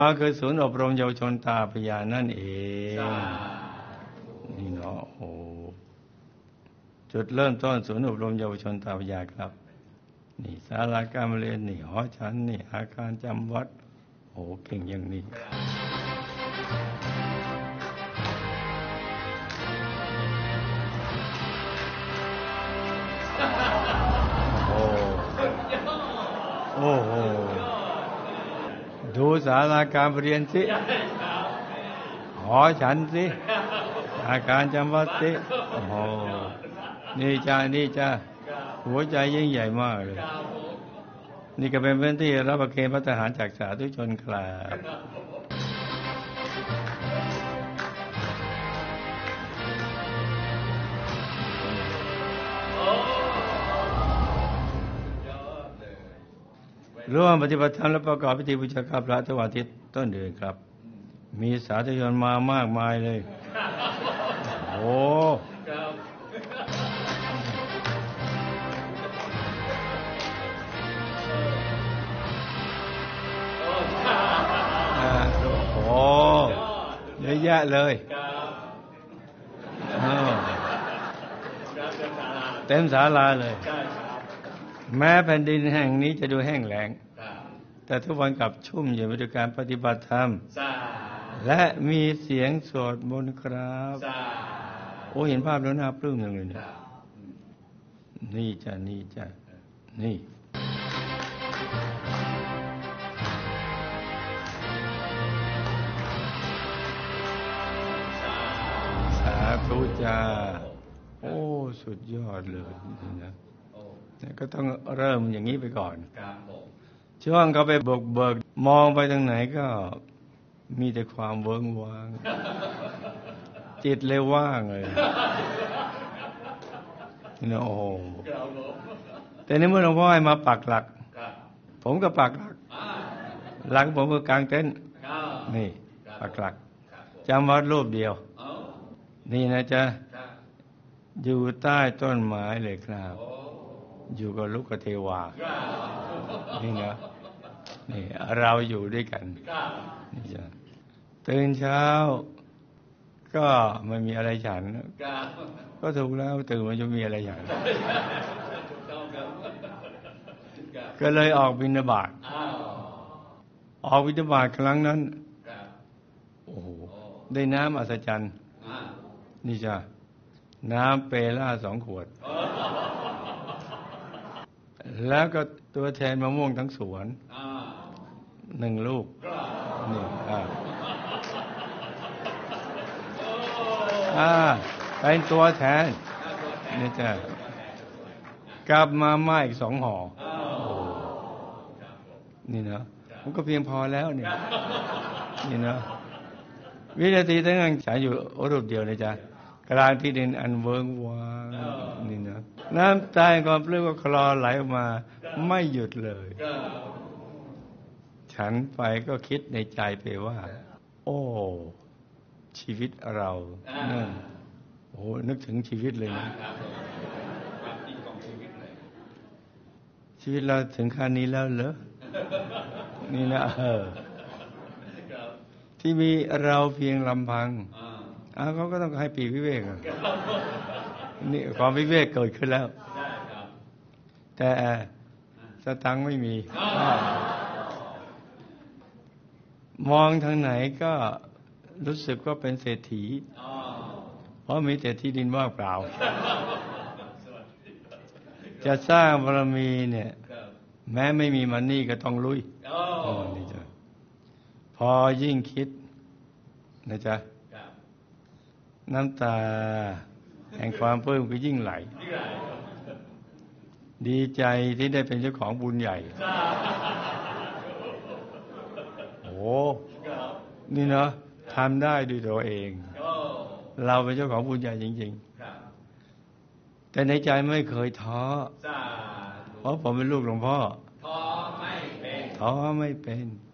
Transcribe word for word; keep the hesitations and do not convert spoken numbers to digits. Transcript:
ก็คือศูนย์อบรมเยาวชนตาพระยานั่นเองนี่เนาะโอ้จุดเริ่มต้นศูนย์อบรมเยาวชนตาพระยาครับนี่ศาลาการเรียนนี่หอฉันนี่อาคารจำวัดโอ้เก่งอย่างนี้โอ้โอ้โหดูศาลาการเรียนสิหอฉันสิอาคารจำวัดสิโอ้โหนี่จ้านี่จ้าหัวใจยิ่งใหญ่มากเลยนี่ก็เป็นพื้นที่รับประเคนพระทหารจากสาธุชนครับร่วมปฏิบัติธรรมและประกอบพิธีบูชาพระทุกวันอาทิตย์ต้นเดือนครับมีสาธุชนมามากมายเลยโอ้โอ้เยอะแยะเลยเต็มศาลาเลยแม้แผ่นดินแห่งนี้จะดูแห้งแล้งแต่ทุกวันกลับชุ่มเย็นไปด้วยการปฏิบัติธรรมและมีเสียงสวดมนต์ครับโอ้เห็นภาพแล้วน่าปลื้มจังเลยเนี่ยนี่จ้ะนี่จ้ะนี่สาธุจ้าโอ้สุดยอดเลยนะก็ต้องเริ่มอย่างนี้ไปก่อนช่วงเขาไปเบิกเบิกมองไปทางไหนก็มีแต่ความเวิ้งว้างจิตเลยว่างเลยนี่โอ้โหแต่ในเมื่อหลวงพ่อให้มาปักหลักผมก็ปักหลักหลักผมก็กางเต็นท์นี่ปักหลักจำวัดรูปเดียวนี่นะจ๊ะอยู่ใต้ต้นไม้เลยครับอยู่กับลูกกับเทวานี่นะนี่เราอยู่ด้วยกันนี่จ้ะตื่นเช้าก็ไม่มีอะไรฉันก็ถูกแล้วตื่นมันจะมีอะไรฉันก็เลยออกบิณฑบาตออกบิณฑบาตครั้งนั้นโอ้โหได้น้ำอัศจรรย์นี่จ้ะน้ำเปล่าสองขวดแล้วก็ตัวแทนมะม่วงทั้งสวนหนึ่งลูกนี่อ่าอ่าเป็นตัวแทนนี่จ้ะกลับมาม่าอีกสองห่อนี่นะมันก็เพียงพอแล้วเนี่ยนี่นะวินาทีทั้งนั้นฉันอยู่รูปเดียวเลยจ้ะกลางที่ดินอันเวิ้งว้างนี่นะน้ำตาความปลื้มก็คลอไหลออกมาไม่หยุดเลยฉันไปก็คิดในใจไปว่าโอ้ชีวิตเราเนี่ยโอ้นึกถึงชีวิตเลยนะชีวิตเราถึงขั้นนี้แล้วเหรอนี่นะเออที่มีเราเพียงลำพังอ่าเขาก็ต้องให้ปีวิเวกนี่ความวิเวกเกิดขึ้นแล้วแต่สตังค์ไม่มีมองทางไหนก็รู้สึกว่าเป็นเศรษฐีเพราะมีแต่ที่ดินว่างเปล่าจะสร้างบารมีเนี่ยแม้ไม่มีมันนี่ก็ต้องลุยนี่จ้ะพอยิ่งคิดนะจ๊ะน้ำตาแห่งความปลื้มก็ยิ่งไหลดีใจที่ได้เป็นเจ้าของบุญใหญ่โอ้นี่เนาะทำได้ด้วยตัวเองเราเป็นเจ้าของบุญใหญ่จริงๆแต่ในใจไม่เคยท้อเพราะผมเป็นลูกหลวงพ่อท้อไม่เป็นท้อไม่เป็น